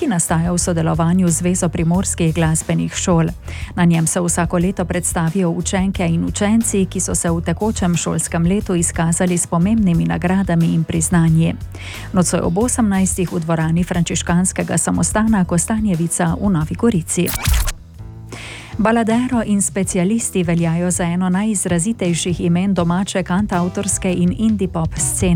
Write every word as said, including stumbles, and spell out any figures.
ki nastaja v sodelovanju z Zvezo primorskih glasbenih šol. Na njem se vsako leto predstavijo učenke in učenci, ki so se v tekočem šolskem letu izkazali s pomembnimi nagradami in priznanji. Nocoj ob osemnajstih v dvorani frančiškanskega samostana Kostanjevica v Novi Gorici. Baladero in specialisti veljajo za eno najizrazitejših imen domače kantavtorske in indie pop scene.